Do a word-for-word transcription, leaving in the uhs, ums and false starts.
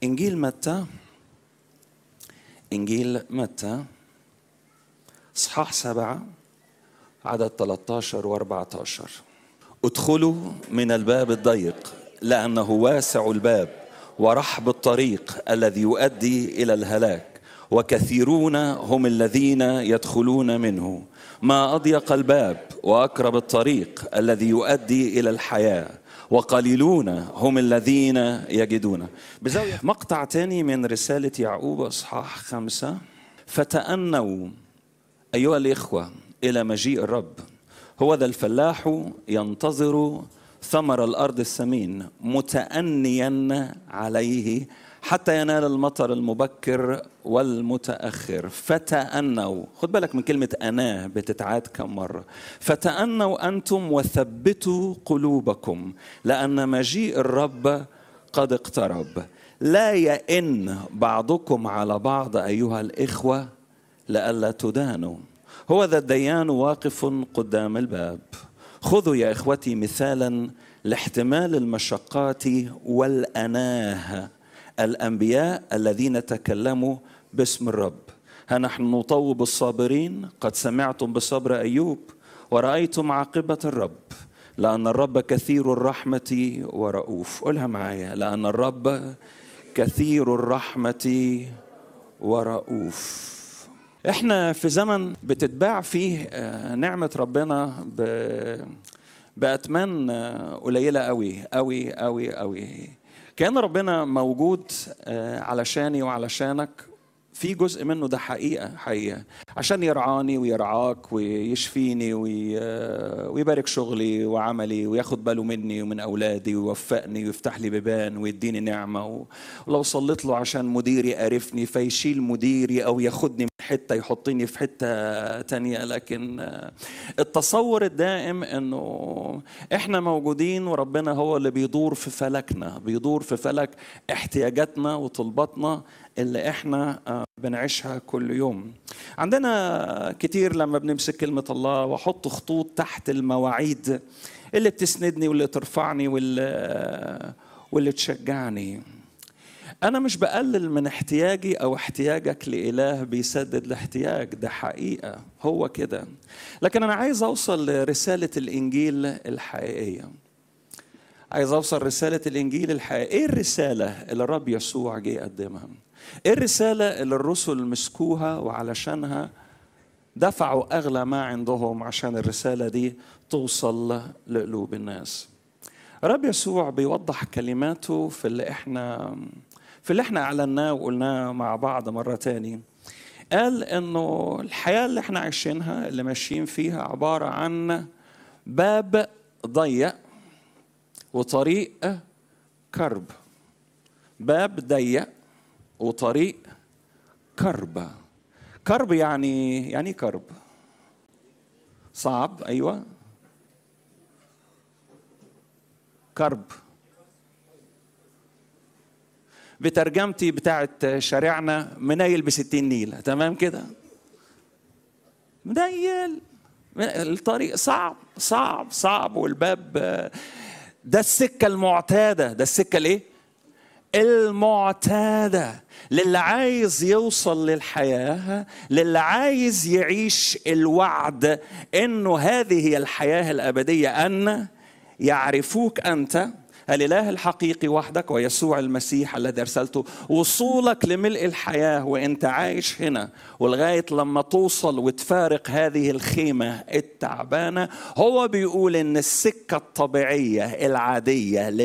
إنجيل متى إنجيل متى إصحاح سبعة عدد ثلاثة عشر وأربعة عشر. ادخلوا من الباب الضيق لأنه واسع الباب ورحب الطريق الذي يؤدي إلى الهلاك، وكثيرون هم الذين يدخلون منه. ما أضيق الباب وأقرب الطريق الذي يؤدي إلى الحياة، وقليلون هم الذين يجدون. بزاوية مقطع تاني من رسالة يعقوب إصحاح خمسة. فتأنوا أيها الإخوة إلى مجيء الرب، هو ذا الفلاح ينتظر ثمر الأرض الثمين متأنيا عليه حتى ينال المطر المبكر والمتأخر. فتأنوا، خد بالك من كلمة أنا بتتعاد كم مرة. فتأنوا أنتم وثبتوا قلوبكم لأن مجيء الرب قد اقترب. لا يئن بعضكم على بعض أيها الإخوة لئلا تدانوا، هو ذا الديان واقف قدام الباب. خذوا يا إخوتي مثالا لاحتمال المشقات والأناه الأنبياء الذين تكلموا باسم الرب. ها نحن نطوب الصابرين، قد سمعتم بصبر أيوب ورأيتم عاقبة الرب، لأن الرب كثير الرحمة ورؤوف. قولها معايا، لأن الرب كثير الرحمة ورؤوف. احنا في زمن بتتباع فيه نعمة ربنا بأتمان قليلة قوي قوي قوي قوي. كان ربنا موجود علشاني وعلشانك، في جزء منه ده حقيقة حقيقة عشان يرعاني ويرعاك ويشفيني ويبارك شغلي وعملي وياخد باله مني ومن أولادي ويوفقني ويفتح لي بيبان ويديني نعمة. ولو صليت له عشان مديري قرفني فيشيل مديري أو ياخدني من حتة يحطني في حتة تانية. لكن التصور الدائم أنه إحنا موجودين وربنا هو اللي بيدور في فلكنا، بيدور في فلك احتياجاتنا وطلباتنا اللي احنا بنعيشها كل يوم. عندنا كتير لما بنمسك كلمة الله وحط خطوط تحت المواعيد اللي بتسندني واللي ترفعني واللي, واللي تشجعني. أنا مش بقلل من احتياجي أو احتياجك لإله بيسدد الاحتياج، ده حقيقة هو كده. لكن أنا عايز أوصل لرسالة الإنجيل الحقيقية، عايز أوصل رسالة الإنجيل الحقيقية. إيه الرسالة اللي الرب يسوع جه يقدمها؟ إيه الرسالة اللي الرسل مسكوها وعلشانها دفعوا أغلى ما عندهم عشان الرسالة دي توصل لقلوب الناس؟ الرب يسوع بيوضح كلماته في اللي إحنا في اللي إحنا أعلناه وقلناه مع بعض مرة تاني. قال إنه الحياة اللي إحنا عايشينها اللي ماشيين فيها عبارة عن باب ضيق وطريق كرب. باب ضيق وطريق كرب. كرب يعني يعني كرب صعب. أيوة، كرب بترجمتي بتاعت شارعنا منيل بستين نيلة، تمام كده؟ منيل، الطريق صعب صعب صعب، والباب ده السكة المعتادة. ده السكة الايه؟ المعتادة للي عايز يوصل للحياة، للي عايز يعيش الوعد انه هذه هي الحياة الأبدية، ان يعرفوك أنت الإله الحقيقي وحدك ويسوع المسيح الذي أرسلته. وصولك لملء الحياة وإنت عايش هنا ولغاية لما توصل وتفارق هذه الخيمة التعبانة. هو بيقول إن السكة الطبيعية العادية